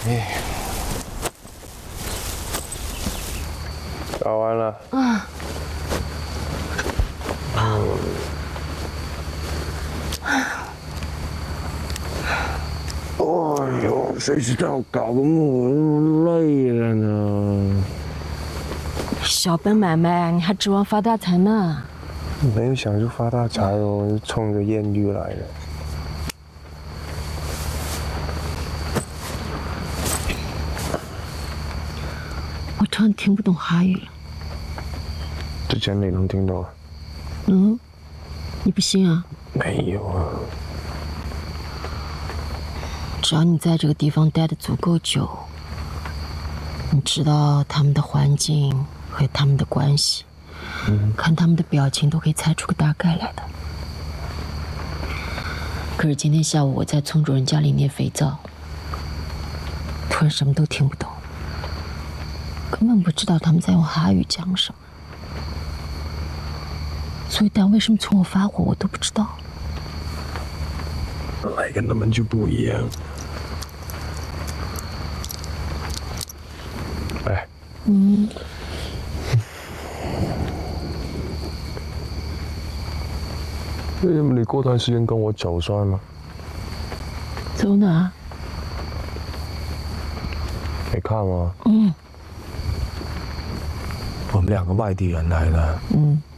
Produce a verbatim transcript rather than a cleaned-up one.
哎，搞完了。 啊。 嗯。哎呦，谁知道搞个木那么累了呢？ 小本买卖，你还指望发大财呢？ 没有想就发大财哦，就冲着艳遇来的。 我突然听不懂哈语了。 之前你能听懂？ 嗯，你不信啊？ 没有啊。 只要你在这个地方待得足够久，你知道他们的环境和他们的关系，嗯，看他们的表情都可以猜出个大概来的。可是今天下午我在村主任家里捏肥皂，突然什么都听不懂，根本不知道他们在用哈语讲什么，所以单位什么冲我发火我都不知道。 本来跟他们就不一样。哎。 嗯。 为什么你过段时间跟我走算吗？ 走哪？ 没看吗？ 嗯。 我们两个外地人来的。 嗯。